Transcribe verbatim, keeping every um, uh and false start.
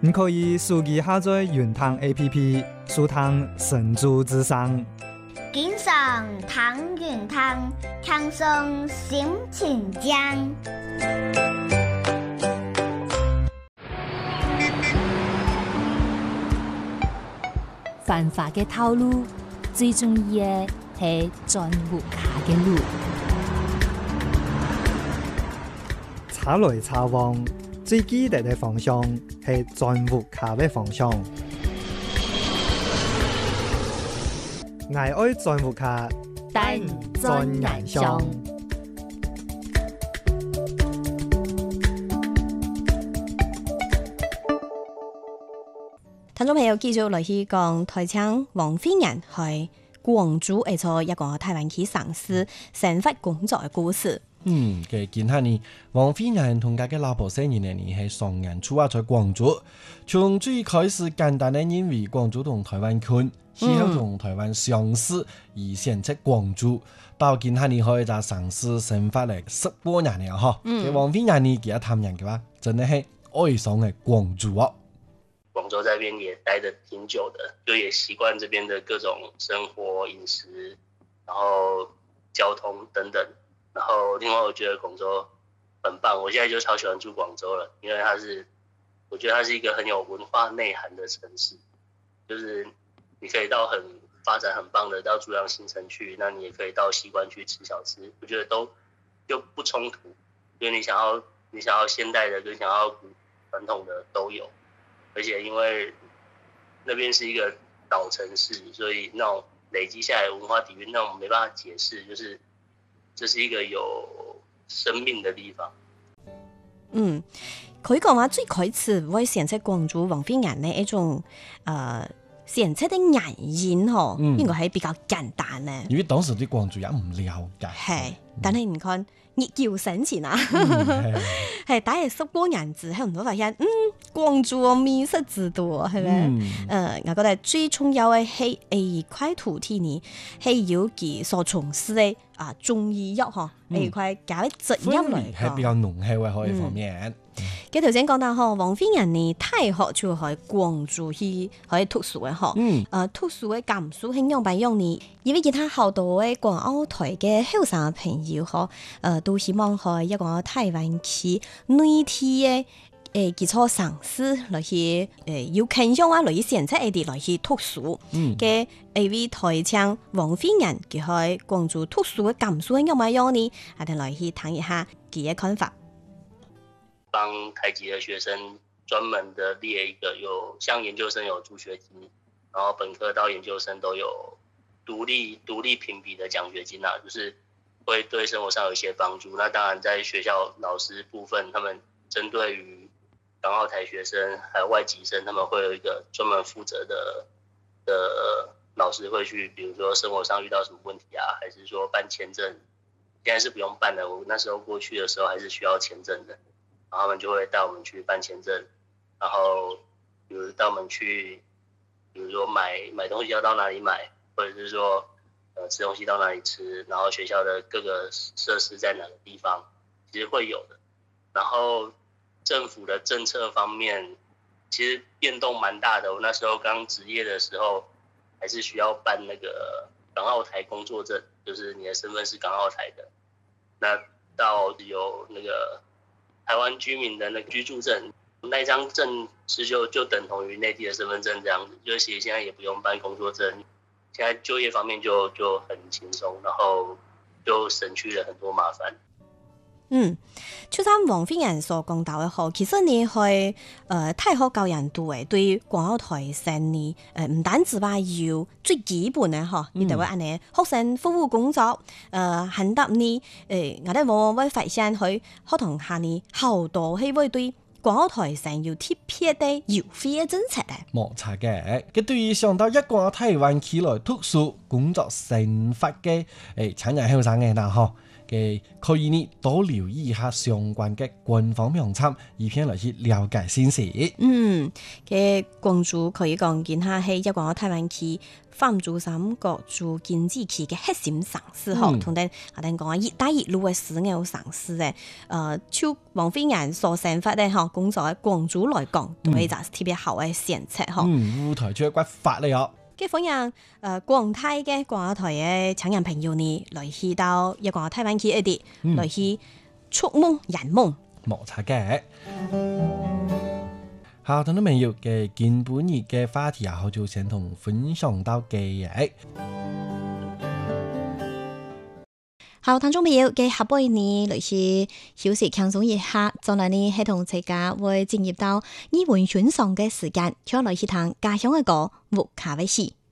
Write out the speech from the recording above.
你可以手機下載雲湯 A P P， 收聽神州之聲。 經常談雲湯，輕鬆心情江。 繁華嘅套路，最重要嘅係鑽無卡嘅路。 查來查往，最記得嘅方向係鑽無卡嘅方向。我愛鑽無卡， 但鑽眼香。聽眾朋友繼續來去講台唱王菲人去廣州而做一個台灣去嘗試生活工作嘅故事。 嗯，嘅見下呢，王菲人同家嘅老婆生日呢，呢係上年初啊在廣州，從最開始簡單嘅認為廣州同台灣近，之後同台灣相似而選擇廣州，到見下呢可以就嘗試生活嚟十多年了哈。嘅王菲人呢，其實談人嘅話，真係係愛上嘅廣州啊。 廣州在這邊也待得挺久的，就也習慣這邊的各種生活、飲食，然後交通等等。然後另外我覺得廣州很棒，我現在就超喜歡住廣州了，因為它是，我覺得它是一個很有文化內涵的城市，就是你可以到很發展很棒的到珠江新城去，那你也可以到西關去吃小吃，我覺得都就不衝突，因為你想要你想要現代的跟想要傳統的都有。而且因為那邊是一個老城市，所以那種累積下來的文化底蘊，那種沒辦法解釋，就是這是一個有生命的地方。 嗯，佢講話最開始會選擇廣州王菲人呢一種誒選擇的原因嗬，嗯、應該係比較簡單咧。 因為當時對廣州也唔了解。 係，但係你看熱叫省錢啊，係打係十多年之後，我發現嗯廣州美食之多係咪？誒、嗯呃，我覺得最重要嘅係一塊土地呢，係有佢所從事嘅啊中醫藥嗬，一塊加啲植物嚟係比較濃厚嘅可以方面。 佢頭先講到嗬，王菲人呢大學就喺廣州去可讀書嘅嗬，嗯，誒讀書嘅感受係樣板樣呢？因為其他好多嘅港澳台嘅後生朋友嗬，誒、呃、都希望去一個台灣去內地嘅誒基礎城市來去誒有傾向啊，來去選擇一啲來去讀書。嗯，嘅一位台唱王菲人佢喺廣州讀書嘅感受係樣板樣呢？我哋來去談一下佢嘅看法。 幫台籍的學生專門的列一個有，像研究生有助學金，然後本科到研究生都有獨立獨立評比的獎學金啊，就是會對生活上有一些幫助。那當然在學校老師部分，他們針對於港澳台學生還有外籍生，他們會有一個專門負責的的老師會去，比如說生活上遇到什麼問題啊，還是說辦簽證，現在是不用辦的，我那時候過去的時候還是需要簽證的。然後他們就會帶我們去辦簽證，然後比如帶我們去，比如說買買東西要到哪裡買，或者是說，呃，吃東西到哪裡吃，然後學校的各個設施在哪個地方，其實會有的。然後政府的政策方面，其實變動蠻大的。我那時候剛執業的時候，還是需要辦那個港澳台工作證，就是你的身份是港澳台的。那到有那個台灣居民的那個居住證，那一張證是就就等同於內地的身份證這樣子，就其實現在也不用辦工作證，現在就業方面就就很輕鬆，然後就省去了很多麻煩。 嗯，就像王菲人所講到嘅好，其實你去誒大學教人讀誒，對廣澳台生呢誒唔單止話要最基本嘅嗬，你哋話安尼學生服務工作誒，肯得呢誒，我哋往往會發現佢學堂下呢好多係會對廣澳台生要特別嘅優惠嘅政策咧。 冇錯嘅，佢對於上到一個台灣起來讀書、工作、生活嘅誒產業後生嘅嗱嗬。 嘅可以呢多留意一下相關嘅官方網站，以便來去了解信息。 嗯，嘅廣州可以講見下係一個台灣區泛珠三角洲經濟區嘅核心城市嗬，同哋我哋講啊，一帶一路嘅主要城市咧，誒，就王菲人所生活咧嗬，工作喺廣州來講，都係就特別好嘅選擇嗬。 嗯，舞台劇骨發嚟哦。 嘅歡迎誒廣大嘅廣台嘅親人朋友呢，來去到一個台灣區一啲，嗯、來去觸夢圓夢。 冇錯嘅。好，聽到未有嘅今本日嘅話題啊，我就先同分享到嘅嘢。 好，聽眾朋友嘅下半年嚟去休息輕鬆一下，再來呢係同大家會進入到語文欣賞嘅時間，將來去聽家鄉嘅歌，木卡威士。